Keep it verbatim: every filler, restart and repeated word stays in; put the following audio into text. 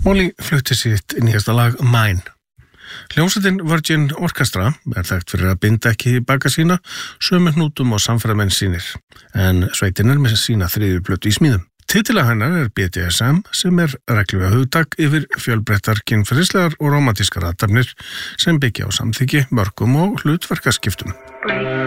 Molly flutti sitt nýjasta lag Mine. Hljómsveitin Virgin Orchestra er þekkt fyrir að binda ekki í baka sína sömu hnútum og samferðamenn sínir, en sveitin er með sína þriðju plötu í smíðum. Titill hennar er B D S M sem er reglulega hugtak yfir fjölbreyttar kynferðislegar og rómantískar athafnir sem byggja á samþykki, mörkum og hlutverkaskiptum.